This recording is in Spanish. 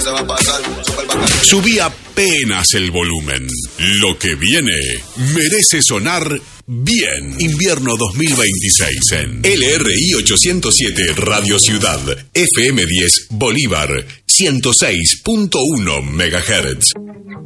Subí apenas el volumen. Lo que viene merece sonar bien. Invierno 2026 en LRI 807 Radio Ciudad, FM 10 Bolívar, 106.1 MHz.